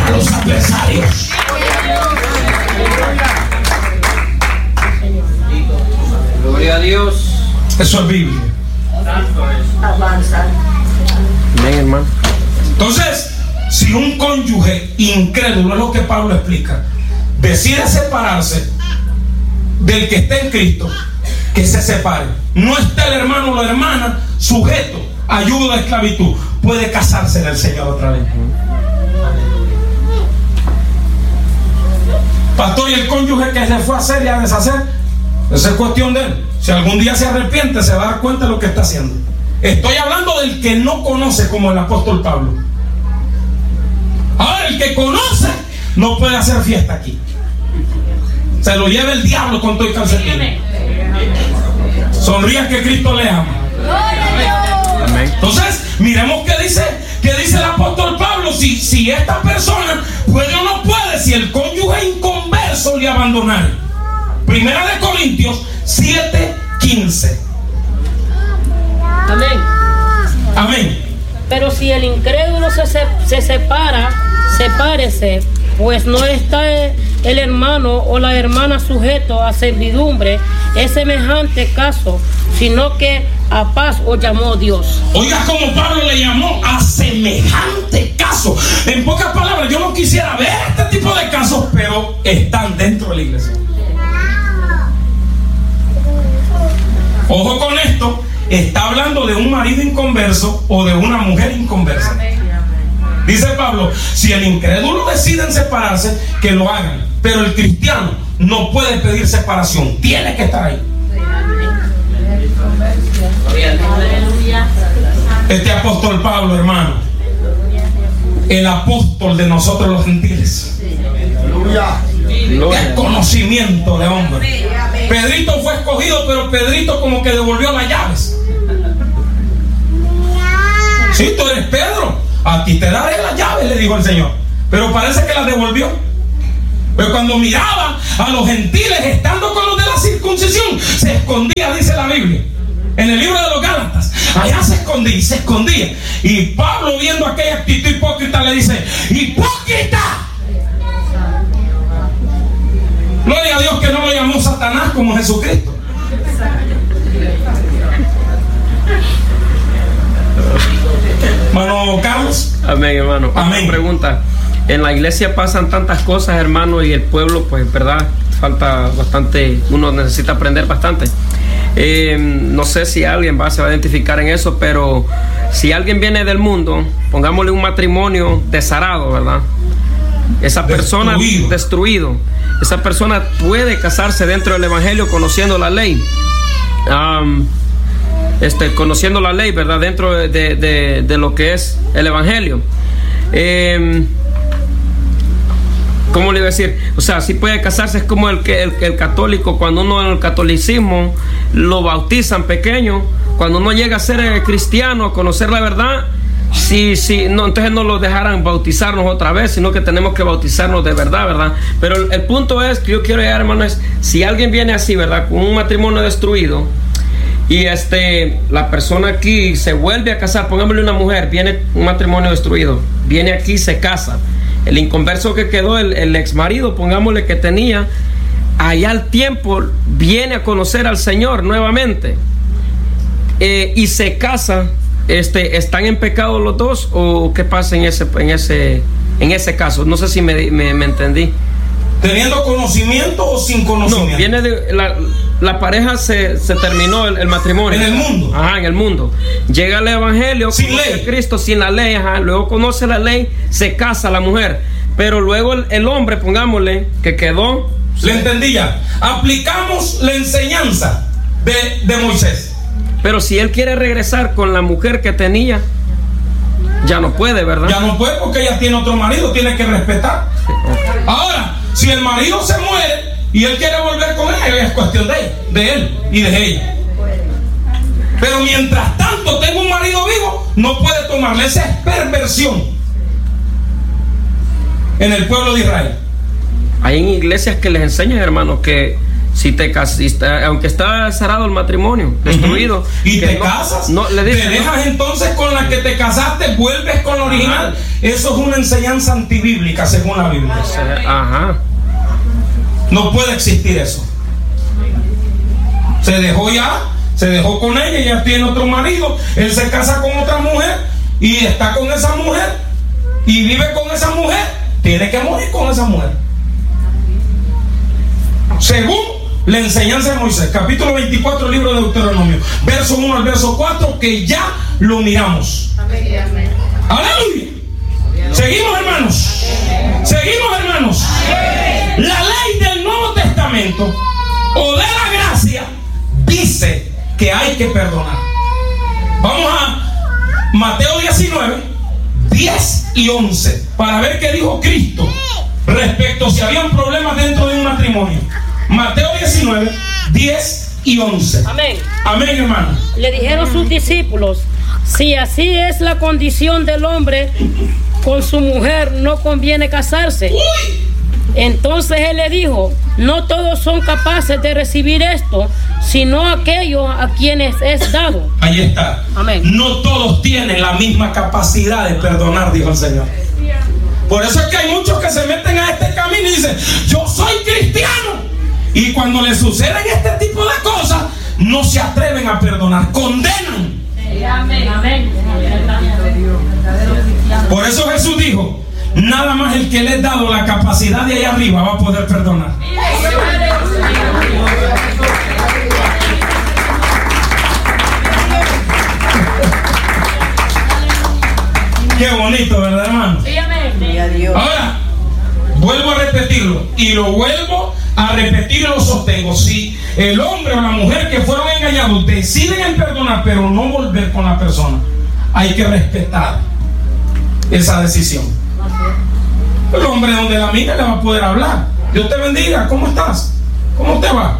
a los adversarios. Gloria a Dios. Eso es Biblia. Bien, hermano. Entonces, si un cónyuge incrédulo, es lo que Pablo explica, decide separarse del que está en Cristo, que se separe. No está el hermano o la hermana sujeto a ayuda de esclavitud. Puede casarse en el Señor otra vez. Pastor, y el cónyuge que se fue a hacer y a deshacer, esa es cuestión de él. Si algún día se arrepiente, se va a dar cuenta de lo que está haciendo. Estoy hablando del que no conoce, como el apóstol Pablo. Ahora, el que conoce no puede hacer fiesta aquí. Se lo lleva el diablo con todo el calcetín. Sonríe que Cristo le ama. Entonces, miremos qué dice el apóstol Pablo. Si esta persona puede o no puede, si el cónyuge inconverso le abandonar. Primera de Corintios 7:15. Amén. Amén. Pero si el incrédulo se separa, sepárese, pues no está el hermano o la hermana sujeto a servidumbre. Es semejante caso, sino que a paz os llamó Dios. Oiga como Pablo le llamó a semejante caso. En pocas palabras, yo no quisiera ver este tipo de casos, pero están dentro de la iglesia. Ojo con esto, está hablando de un marido inconverso o de una mujer inconversa. Dice Pablo, si el incrédulo decide separarse, que lo hagan, pero el cristiano no puede pedir separación, tiene que estar ahí. Este apóstol Pablo, hermano, el apóstol de nosotros los gentiles. El conocimiento de hombre. Pedrito fue escogido, pero Pedrito como que devolvió las llaves. Sí, tú eres Pedro, a ti te daré las llaves, le dijo el Señor. Pero parece que las devolvió. Pero cuando miraba a los gentiles estando con los de la circuncisión, se escondía, dice la Biblia. En el libro de los Gálatas, allá se escondía. Y Pablo, viendo aquella actitud hipócrita, le dice: ¡hipócrita! Gloria a Dios que no lo llamó Satanás como Jesucristo. Hermano Carlos. Amén, hermano. Amén. Una pregunta. En la iglesia pasan tantas cosas, hermano, y el pueblo, pues, verdad, falta bastante, uno necesita aprender bastante. No sé si alguien se va a identificar en eso, pero si alguien viene del mundo, pongámosle un matrimonio desarado, ¿verdad? Esa persona destruido. Esa persona puede casarse dentro del evangelio conociendo la ley. Conociendo la ley, ¿verdad? Dentro de lo que es el evangelio. ¿Cómo le iba a decir? O sea, sí puede casarse, es como el católico, cuando uno en el catolicismo lo bautizan pequeño, cuando uno llega a ser cristiano, a conocer la verdad, no, entonces no lo dejarán bautizarnos otra vez, sino que tenemos que bautizarnos de verdad, ¿verdad? Pero el punto es que yo quiero llegar, hermano, es si alguien viene así, ¿verdad? Con un matrimonio destruido, y la persona aquí se vuelve a casar, pongámosle una mujer, viene un matrimonio destruido, viene aquí, se casa. El inconverso que quedó, el ex marido, pongámosle que tenía, allá al tiempo viene a conocer al Señor nuevamente, y se casa. ¿Están en pecado los dos o qué pasa en ese caso? No sé si me entendí. ¿Teniendo conocimiento o sin conocimiento? No, viene de la pareja se terminó el matrimonio. En el mundo. Ajá, en el mundo. Llega el evangelio, sin conoce ley. a Cristo, sin la ley, ajá. Luego conoce la ley, se casa la mujer. Pero luego el hombre, pongámosle, que quedó. Le entendí ya. Aplicamos la enseñanza de Moisés. Pero si él quiere regresar con la mujer que tenía, ya no puede, ¿verdad? Ya no puede porque ella tiene otro marido, tiene que respetar. Sí, okay. Ahora, si el marido se muere y él quiere volver con ella, es cuestión de él y de ella. Pero mientras tanto tengo un marido vivo, no puede tomarle. Esa es perversión en el pueblo de Israel. Hay iglesias que les enseñan, hermanos, que Si te casas, aunque está cerrado el matrimonio, destruido, y te casas, le dice, te dejas entonces con la que te casaste, vuelves con la original. Eso es una enseñanza antibíblica según la Biblia. Ajá. No puede existir eso. Se dejó con ella, ella tiene otro marido, él se casa con otra mujer y está con esa mujer y vive con esa mujer, tiene que morir con esa mujer. Según la enseñanza de Moisés, capítulo 24, libro de Deuteronomio, verso 1 al verso 4, que ya lo miramos. Amén. Aleluya. Seguimos, hermanos. Seguimos, hermanos. La ley del Nuevo Testamento o de la gracia dice que hay que perdonar. Vamos a Mateo 19, 10 y 11 para ver qué dijo Cristo respecto si habían problemas dentro de un matrimonio. Mateo 19, 10 y 11. Amén. Amén, hermano. Le dijeron sus discípulos: si así es la condición del hombre, con su mujer no conviene casarse. Entonces él le dijo: no todos son capaces de recibir esto, sino aquellos a quienes es dado. Ahí está. Amén. No todos tienen la misma capacidad de perdonar, dijo el Señor. Por eso es que hay muchos que se meten a este camino y dicen: yo soy cristiano. Y cuando les suceden este tipo de cosas, no se atreven a perdonar, condenan. Amén. Amén. Por eso Jesús dijo: nada más el que le he dado la capacidad de allá arriba va a poder perdonar. Qué bonito, ¿verdad, hermano? Ahora, vuelvo a repetirlo y lo vuelvo a repetir y lo sostengo. Si el hombre o la mujer que fueron engañados deciden en perdonar pero no volver con la persona, hay que respetar esa decisión. El hombre donde la mira le va a poder hablar: Dios te bendiga, ¿cómo estás? ¿Cómo te va?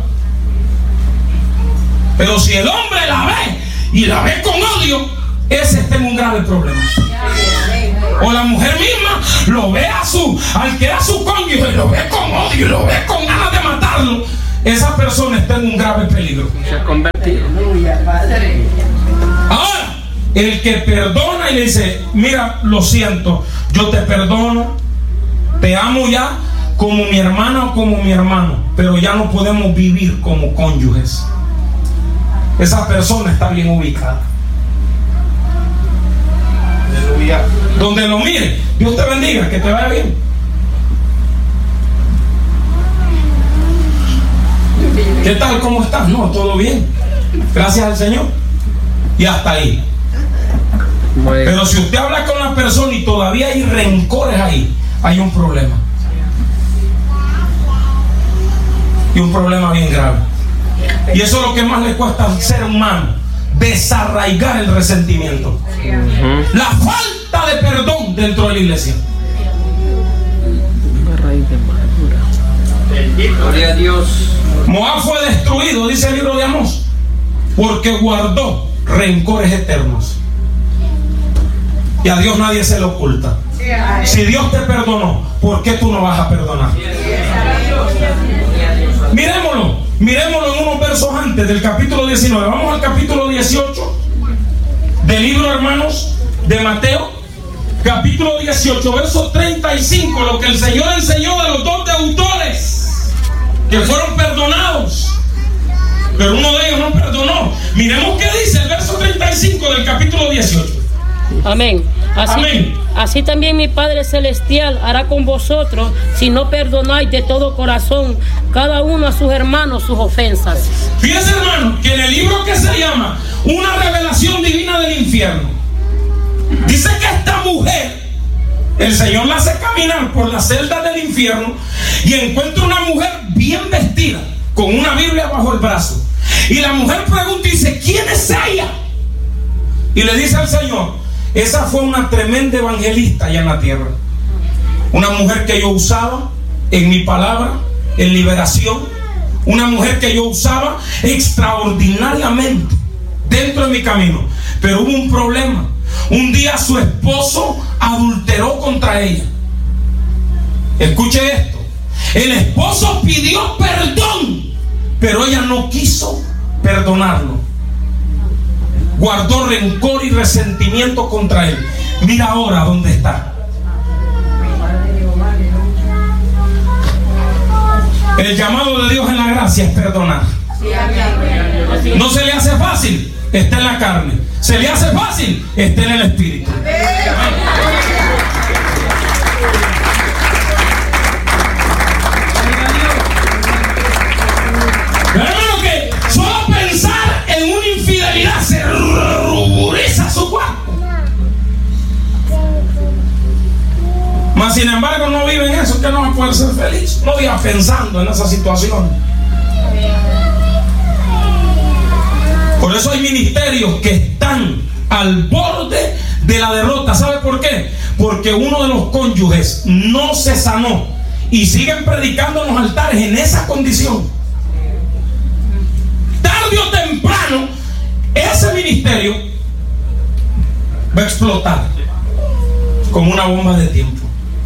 Pero si el hombre la ve y la ve con odio, ese es un grave problema. O la mujer misma lo ve al que era su cónyuge, lo ve con odio y lo ve con ganas de matarlo. Esa persona está en un grave peligro. Se ha convertido. Ahora, el que perdona y le dice: mira, lo siento, yo te perdono, te amo ya como mi hermana o como mi hermano, pero ya no podemos vivir como cónyuges. Esa persona está bien ubicada. Aleluya. Donde lo mire, Dios te bendiga, que te vaya bien. ¿Qué tal? ¿Cómo estás? No, todo bien, gracias al Señor. Y hasta ahí. Pero si usted habla con la persona y todavía hay rencores ahí, hay un problema. Y un problema bien grave. Y eso es lo que más le cuesta al ser humano: desarraigar el resentimiento. La falta de perdón dentro de la iglesia. Una raíz de amargura. Gloria a Dios. Moab fue destruido, dice el libro de Amós, porque guardó rencores eternos. Y a Dios nadie se le oculta. Si Dios te perdonó, ¿por qué tú no vas a perdonar? Miremoslo en unos versos antes del capítulo 19. Vamos al capítulo 18 del libro, hermanos, de Mateo, capítulo 18, verso 35. Lo que el Señor enseñó de los dos deudores que fueron perdonados, pero uno de ellos no perdonó. Miremos qué dice el verso 35 del capítulo 18. Amén. Así también mi Padre Celestial hará con vosotros si no perdonáis de todo corazón cada uno a sus hermanos sus ofensas. Fíjense, hermano, que en el libro que se llama Una revelación divina del infierno, dice que esta mujer, el Señor la hace caminar por las celdas del infierno y encuentra una mujer bien vestida, con una Biblia bajo el brazo. Y la mujer pregunta y dice: ¿quién es ella? Y le dice al Señor: esa fue una tremenda evangelista allá en la tierra. Una mujer que yo usaba en mi palabra, en liberación. Una mujer que yo usaba extraordinariamente dentro de mi camino. Pero hubo un problema. Un día su esposo adulteró contra ella. Escuche esto: el esposo pidió perdón pero ella no quiso perdonarlo. Guardó rencor y resentimiento contra él. Mira ahora dónde está. El llamado de Dios en la gracia es perdonar. No se le hace fácil, está en la carne. Se le hace fácil, está en el espíritu. Hermano, que solo pensar en una infidelidad se ruboriza su cuerpo. Mas sin embargo no vive en eso, que no va a poder ser feliz. No viva pensando en esa situación. Por eso hay ministerios que están al borde de la derrota. ¿Sabe por qué? Porque uno de los cónyuges no se sanó y siguen predicando en los altares en esa condición. Tarde o temprano ese ministerio va a explotar como una bomba de tiempo.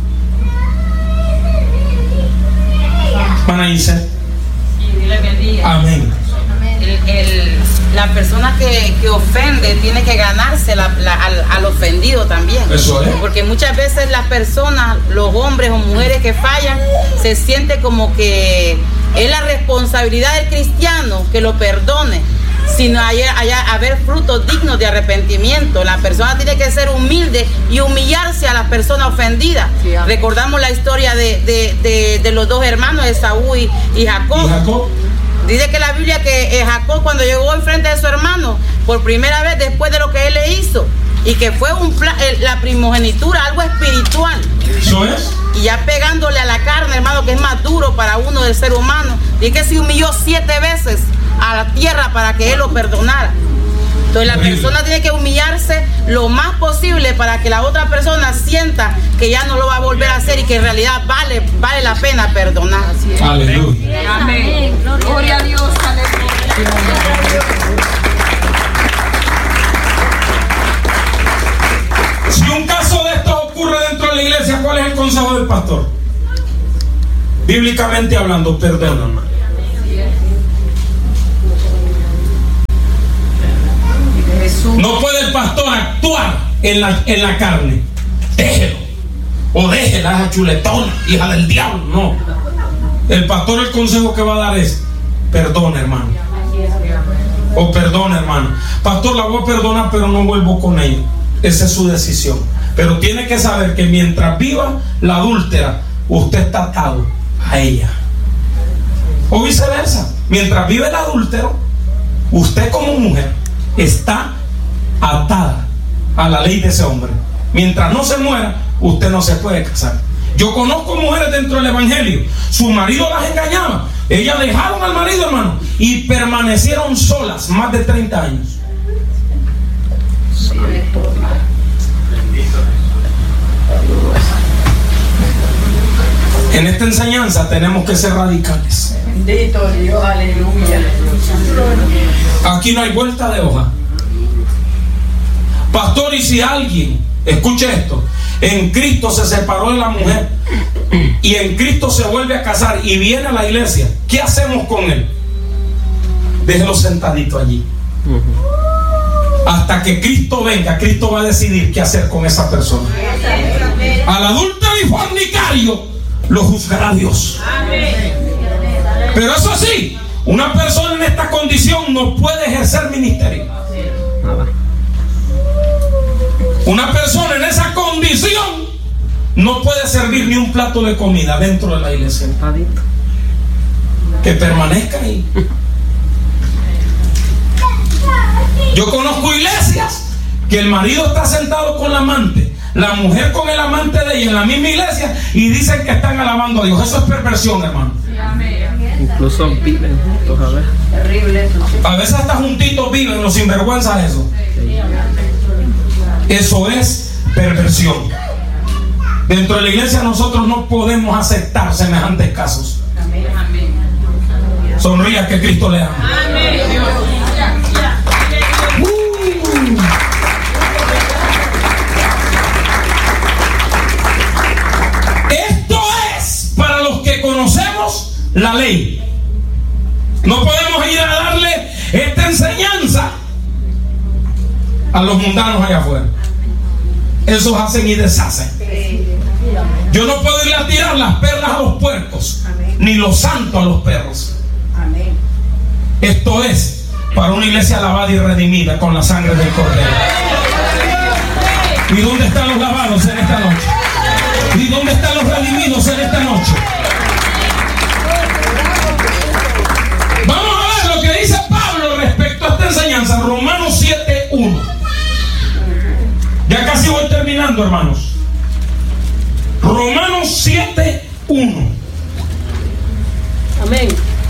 Van a irse. Amén. La persona que ofende tiene que ganarse al ofendido también. Eso es. Porque muchas veces las personas, los hombres o mujeres que fallan, se siente como que es la responsabilidad del cristiano que lo perdone, sino haber frutos dignos de arrepentimiento. La persona tiene que ser humilde y humillarse a la persona ofendida. Sí, recordamos la historia de los dos hermanos, Esaú y Jacob. Dice que la Biblia que Jacob, cuando llegó enfrente de su hermano por primera vez después de lo que él le hizo, y que fue la primogenitura, algo espiritual. ¿Eso es? Y ya pegándole a la carne, hermano, que es más duro para uno del ser humano. Dice que se humilló 7 veces a la tierra para que él lo perdonara. Entonces la persona tiene que humillarse lo más posible para que la otra persona sienta que ya no lo va a volver a hacer y que en realidad vale la pena perdonar. Aleluya. Amén. Gloria a Dios. Aleluya. Si un caso de estos ocurre dentro de la iglesia, ¿cuál es el consejo del pastor? Bíblicamente hablando, perdona. No puede el pastor actuar en la carne. Déjelo. O déjela, esa chuletona, hija del diablo. No. El pastor, el consejo que va a dar es: perdona, hermano. O perdona, hermano. Pastor, la voy a perdonar, pero no vuelvo con ella. Esa es su decisión. Pero tiene que saber que mientras viva la adúltera, usted está atado a ella. O viceversa. Mientras vive el adúltero, usted como mujer está atada a la ley de ese hombre. Mientras no se muera, usted no se puede casar. Yo conozco mujeres dentro del evangelio, su marido las engañaba, ellas dejaron al marido, hermano, y permanecieron solas más de 30 años. En esta enseñanza tenemos que ser radicales. Bendito Dios, aleluya. Aquí no hay vuelta de hoja. Pastor, y si alguien, escuche esto, en Cristo se separó de la mujer y en Cristo se vuelve a casar y viene a la iglesia, ¿qué hacemos con él? Déjelo sentadito allí. Hasta que Cristo venga, Cristo va a decidir qué hacer con esa persona. Al adúltero y fornicario lo juzgará Dios. Pero eso sí, una persona en esta condición no puede ejercer ministerio. Una persona en esa condición no puede servir ni un plato de comida dentro de la iglesia. Que permanezca ahí. Yo conozco iglesias que el marido está sentado con la amante, la mujer con el amante de ella en la misma iglesia, y dicen que están alabando a Dios. Eso es perversión, hermano. Incluso viven juntos, a ver. Terrible eso. A veces hasta juntitos viven los sinvergüenzas eso. Eso es perversión. Dentro de la iglesia nosotros no podemos aceptar semejantes casos. Sonría que Cristo le ama. Esto es para los que conocemos la ley. No podemos ir a darle esta enseñanza a los mundanos allá afuera. Esos hacen y deshacen. Yo no puedo ir a tirar las perlas a los puercos, ni los santos a los perros. Esto es para una iglesia lavada y redimida con la sangre del Cordero. ¿Y dónde están los lavados en esta noche? ¿Y dónde están los redimidos en esta noche? Vamos a ver lo que dice Pablo respecto a esta enseñanza. Romanos 7:1. Ya casi voy terminando, hermanos. Romanos 7:1. Amén.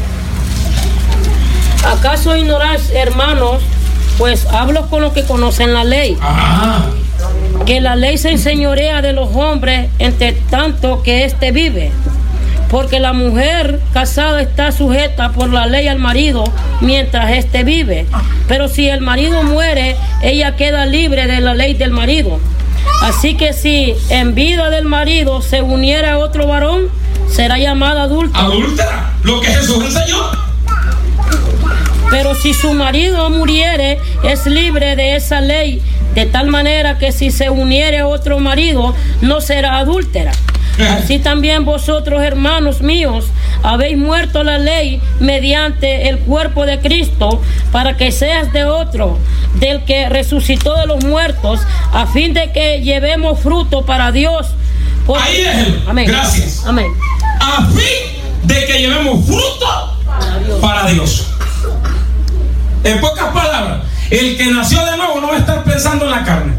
¿Acaso ignoráis, hermanos? Pues hablo con los que conocen la ley. Que la ley se enseñorea de los hombres entre tanto que éste vive. Porque la mujer casada está sujeta por la ley al marido mientras éste vive. Pero si el marido muere, ella queda libre de la ley del marido. Así que si en vida del marido se uniera a otro varón, será llamada adúltera. Adúltera, lo que Jesús enseñó. Pero si su marido muriere, es libre de esa ley, de tal manera que si se uniere a otro marido, no será adúltera. Así también vosotros, hermanos míos, habéis muerto a la ley mediante el cuerpo de Cristo, para que seas de otro, del que resucitó de los muertos, a fin de que llevemos fruto para Dios. Ahí déjelo. Amén. Gracias. Amén. A fin de que llevemos fruto para Dios. En pocas palabras, el que nació de nuevo no va a estar pensando en la carne.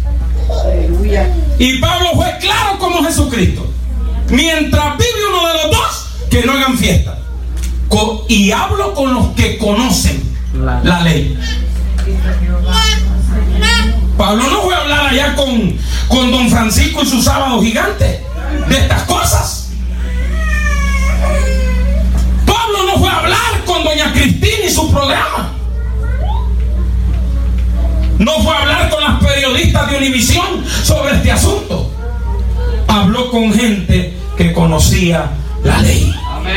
Y Pablo fue claro como Jesucristo. Mientras vive uno de los dos, que no hagan fiesta. Y hablo con los que conocen la ley. Pablo no fue a hablar allá con don Francisco y su sábado gigante de estas cosas. Pablo no fue a hablar con doña Cristina y su programa. No fue a hablar con las periodistas de Univisión sobre este asunto. Habló con gente que conocía la ley.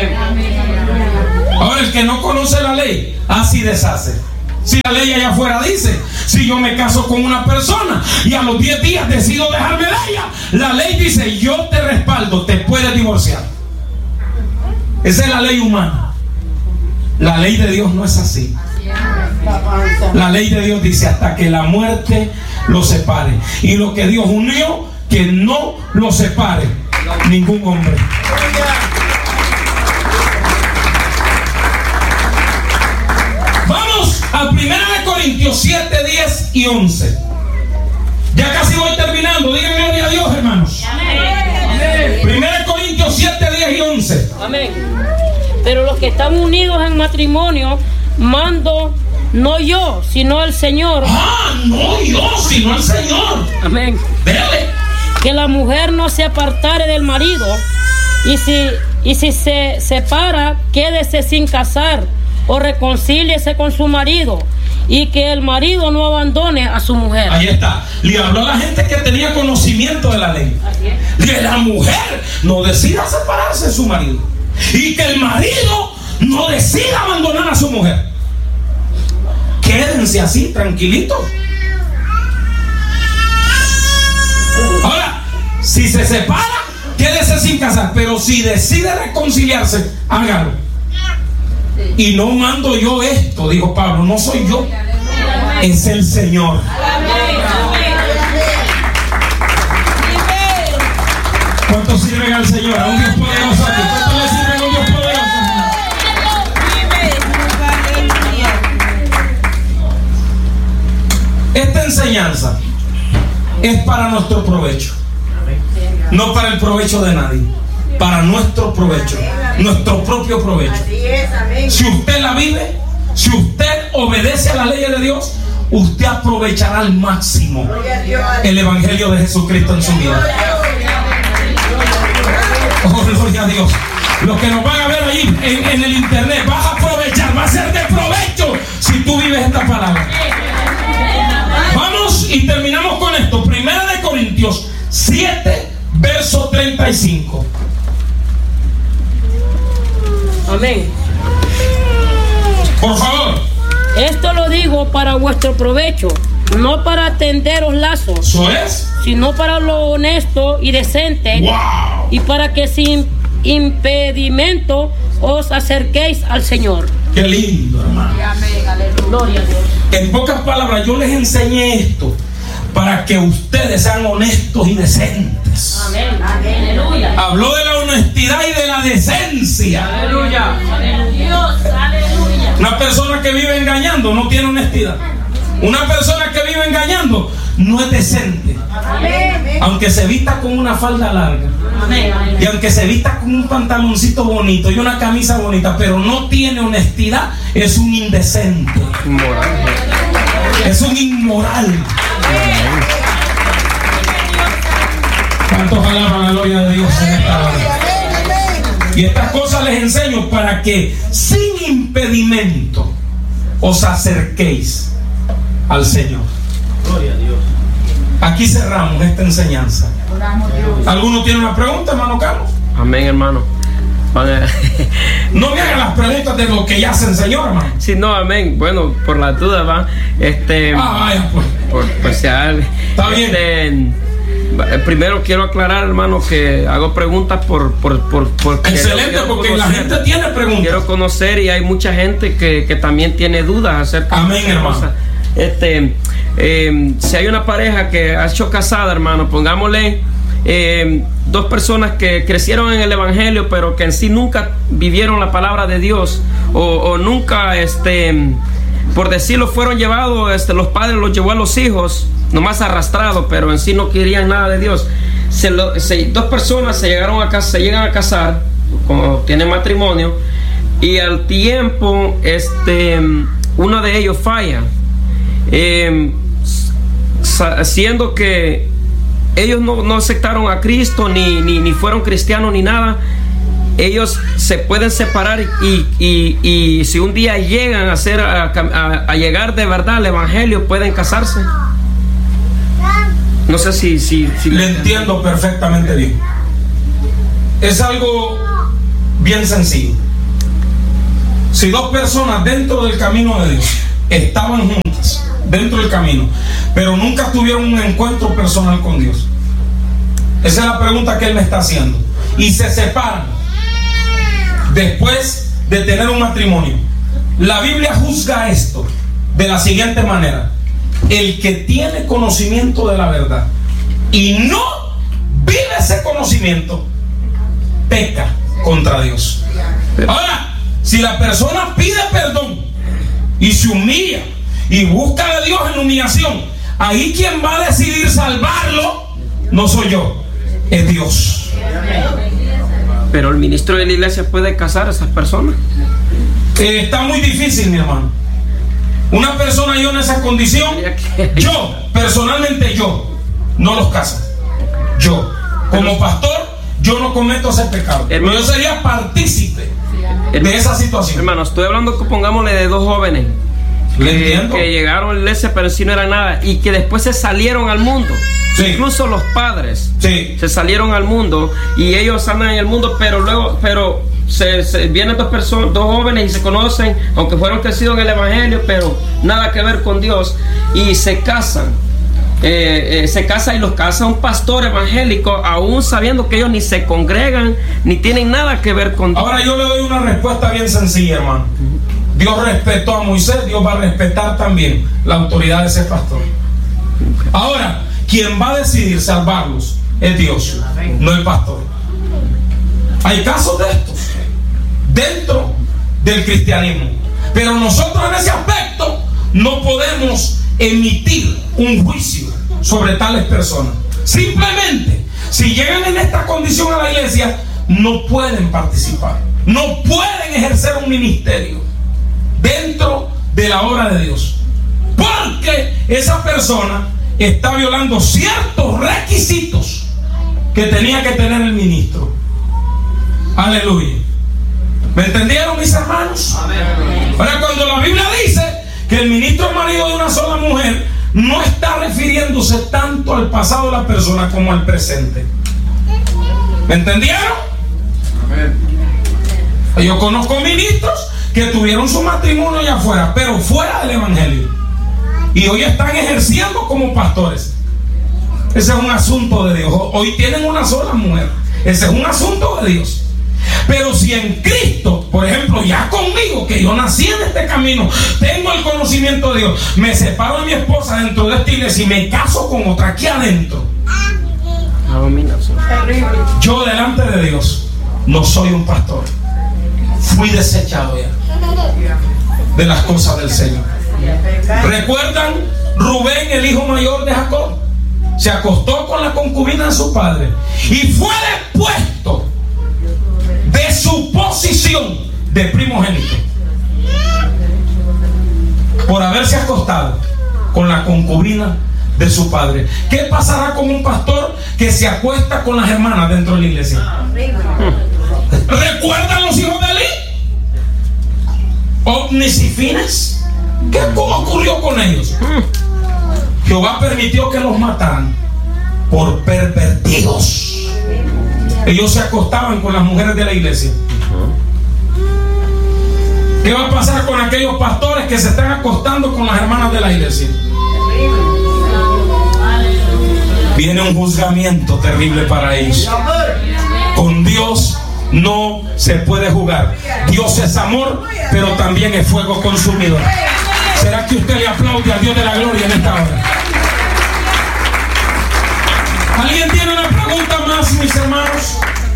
Ahora, el que no conoce la ley, así deshace. Si la ley allá afuera dice, si yo me caso con una persona y a los 10 días decido dejarme de ella, la ley dice, yo te respaldo, te puedes divorciar. Esa es la ley humana. La ley de Dios no es así. La ley de Dios dice hasta que la muerte lo separe. Y lo que Dios unió, que no lo separe ningún hombre. Vamos a 1 Corintios 7, 10 y 11. Ya casi voy terminando. Digan gloria a Dios, hermanos. 1 Corintios 7, 10 y 11. Amén. Pero los que están unidos en matrimonio, mando no yo, sino el Señor. No yo, sino el Señor. Amén. Dele. Que la mujer no se apartare del marido, y si se separa, quédese sin casar o reconcíliese con su marido, y que el marido no abandone a su mujer. Ahí está. Le habló a la gente que tenía conocimiento de la ley. Que la mujer no decida separarse de su marido, y que el marido no decida abandonar a su mujer. Quédense así, tranquilitos. Ahora, si se separa, quédese sin casar. Pero si decide reconciliarse, hágalo. Y no mando yo esto, dijo Pablo, no soy yo, es el Señor. ¿Cuántos sirven al Señor? A un Dios poderoso aquí. ¿Cuántos le sirven a un Dios poderoso? Esta enseñanza es para nuestro provecho, no para el provecho de nadie, para nuestro provecho, nuestro propio provecho. Si usted la vive, si usted obedece a las leyes de Dios, usted aprovechará al máximo el Evangelio de Jesucristo en su vida. Oh, gloria a Dios. Los que nos van a ver ahí en el internet, vas a aprovechar, va a ser de provecho si tú vives esta palabra. Vamos y terminamos con esto. 1 Corintios 7, verso 35. Amén. Por favor. Esto lo digo para vuestro provecho, no para tenderos lazos, Eso es. sino para lo honesto y decente, Wow. y para que sin impedimento os acerquéis al Señor. Qué lindo, hermano. Gloria a Dios. En pocas palabras, yo les enseñé esto para que ustedes sean honestos y decentes. Amén. Aleluya. Habló de la honestidad y de la decencia. Aleluya. Dios, aleluya. Una persona que vive engañando no tiene honestidad. Una persona que vive engañando no es decente. Aunque se vista con una falda larga, y aunque se vista con un pantaloncito bonito y una camisa bonita, pero no tiene honestidad, es un indecente. Moral. Es un inmoral. ¿Cuántos alaban la gloria de Dios en esta hora? Y estas cosas les enseño para que sin impedimento os acerquéis al Señor. Gloria a Dios. Aquí cerramos esta enseñanza. ¿Alguno tiene una pregunta, hermano Carlos? Amén, hermano. No me hagan las preguntas de lo que ya se enseñó, hermano. Sí, no, amén. Bueno, por la duda, va. Vaya, pues. Por si hay- Está bien. Primero quiero aclarar, hermano, que hago preguntas por Excelente, quiero porque la conocer. gente tiene preguntas. Quiero conocer y hay mucha gente que también tiene dudas acerca Amén, de hermano. cosas. Si hay una pareja que ha hecho casada, hermano, pongámosle dos personas que crecieron en el evangelio, pero que en sí nunca vivieron la palabra de Dios, o nunca, por decirlo, fueron llevados, los padres los llevó a los hijos, nomás arrastrados, pero en sí no querían nada de Dios. Dos personas se llegan a casar, como tienen matrimonio, y al tiempo, uno de ellos falla. Siendo que ellos no aceptaron a Cristo, ni fueron cristianos ni nada, ellos se pueden separar y si un día llegan a llegar de verdad al evangelio, pueden casarse. No sé si Le entiendo perfectamente bien. Es algo bien sencillo. Si dos personas dentro del camino de Dios estaban juntas dentro del camino, pero nunca tuvieron un encuentro personal con Dios, esa es la pregunta que él me está haciendo, y se separan después de tener un matrimonio, la Biblia juzga esto de la siguiente manera: el que tiene conocimiento de la verdad y no vive ese conocimiento, peca contra Dios. Ahora, si la persona pide perdón y se humilla y busca a Dios en humillación, ahí quien va a decidir salvarlo no soy yo, es Dios. Pero el ministro de la iglesia puede casar a esas personas. Está muy difícil, mi hermano. Una persona yo en esa condición, yo, personalmente yo, no los caso. Yo, como pastor, yo no cometo ese pecado. Pero yo sería partícipe de esa situación. Hermano, estoy hablando, pongámosle, de dos jóvenes que llegaron a la iglesia, pero sí no era nada, y que después se salieron al mundo. Sí. Incluso los padres se salieron al mundo, y ellos andan en el mundo, pero luego vienen dos jóvenes y se conocen, aunque fueron crecidos en el evangelio, pero nada que ver con Dios, y se casan. Se casa y los casa un pastor evangélico, aún sabiendo que ellos ni se congregan ni tienen nada que ver con Dios. Ahora yo le doy una respuesta bien sencilla, hermano. Dios respetó a Moisés, Dios va a respetar también la autoridad de ese pastor. Ahora, quien va a decidir salvarlos es Dios, no el pastor. Hay casos de estos dentro del cristianismo, pero nosotros en ese aspecto no podemos emitir un juicio sobre tales personas. Simplemente, si llegan en esta condición a la iglesia, no pueden participar, no pueden ejercer un ministerio dentro de la obra de Dios, porque esa persona está violando ciertos requisitos que tenía que tener el ministro. Aleluya. ¿Me entendieron, mis hermanos? Ahora, cuando la Biblia dice que el ministro es marido de una sola mujer, no está refiriéndose tanto al pasado de la persona como al presente. ¿Me entendieron? Yo conozco ministros que tuvieron su matrimonio allá afuera, pero fuera del evangelio, y hoy están ejerciendo como pastores. Ese es un asunto de Dios. Hoy tienen una sola mujer. Ese es un asunto de Dios. Pero si en Cristo, por ejemplo, ya conmigo, que yo nací en este camino, tengo el conocimiento de Dios, me separo de mi esposa dentro de esta iglesia y me caso con otra aquí adentro, yo delante de Dios no soy un pastor. Fui desechado ya de las cosas del Señor. ¿Recuerdan Rubén, el hijo mayor de Jacob? Se acostó con la concubina de su padre y fue depuesto de su posición de primogénito por haberse acostado con la concubina de su padre. ¿Qué pasará con un pastor que se acuesta con las hermanas dentro de la iglesia? ¿Recuerdan los hijos de Elí? Ovnis y Fines. ¿Qué ocurrió con ellos? Jehová permitió que los mataran por pervertidos. Ellos se acostaban con las mujeres de la iglesia. ¿Qué va a pasar con aquellos pastores que se están acostando con las hermanas de la iglesia? Viene un juzgamiento terrible para ellos. Con Dios no se puede jugar. Dios es amor, pero también es fuego consumidor. ¿Será que usted le aplaude a Dios de la gloria en esta hora? ¿Alguien tiene una pregunta más, mis hermanos?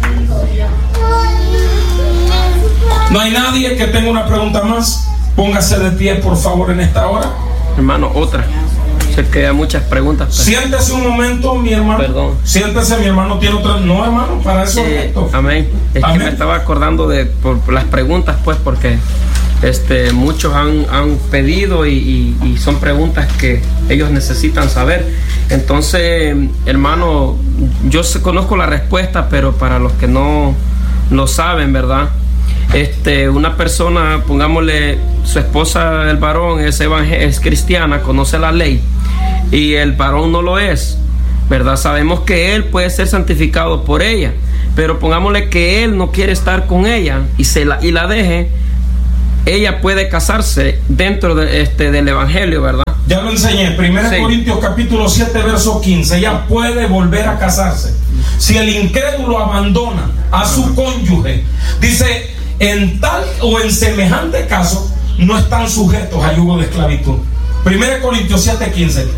¿No hay nadie que tenga una pregunta más? Póngase de pie, por favor, en esta hora. Hermano, otra. Sé que hay muchas preguntas. Pero... Siéntese un momento, mi hermano. Perdón. Siéntese, mi hermano tiene otra. No, hermano, para eso es esto. Amén. Es Amén. que me estaba acordando de por las preguntas, pues, porque muchos han pedido y son preguntas que ellos necesitan saber. Entonces, hermano, yo conozco la respuesta, pero para los que no lo saben, ¿verdad? Una persona, pongámosle, su esposa, el varón, es cristiana, conoce la ley, y el varón no lo es, ¿verdad? Sabemos que él puede ser santificado por ella, pero pongámosle que él no quiere estar con ella y la deje. Ella puede casarse dentro del evangelio, ¿verdad? Ya lo enseñé, 1 Sí. Corintios capítulo 7, verso 15. Ella puede volver a casarse. Si el incrédulo abandona a su cónyuge, dice, en tal o en semejante caso, no están sujetos a yugo de esclavitud. 1 Corintios 7, 15.